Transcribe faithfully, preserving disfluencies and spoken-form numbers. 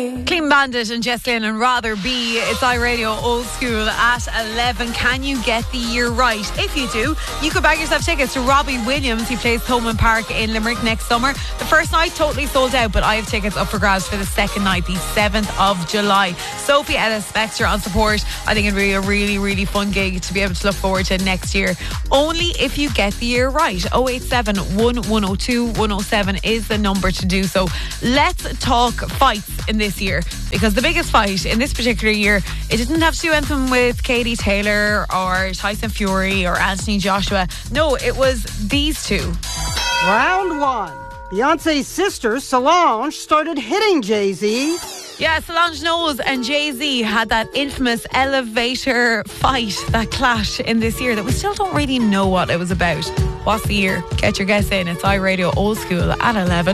Clean Bandit and Jess Lynn and Rather Be. It's iRadio Old School at eleven. Can you get the year right? If you do, you could bag yourself tickets to Robbie Williams. He plays Thomond Park in Limerick next summer. The first night totally sold out, but I have tickets up for grabs for the second night, the seventh of July. Sophie Ellis Spector on support. I think it'd be a really, really fun gig to be able to look forward to next year. Only if you get the year right. oh eight seven, one one oh two, one oh seven is the number to do so. Let's talk fights in this year, because the biggest fight in this particular year, it didn't have to do anything with Katie Taylor or Tyson Fury or Anthony Joshua. No, it was these two. Round one. Beyonce's sister Solange started hitting Jay-Z. Yeah, Solange Knowles and Jay-Z had that infamous elevator fight, that clash in this year that we still don't really know what it was about. What's the year? Get your guess in. It's iRadio Old School at eleven.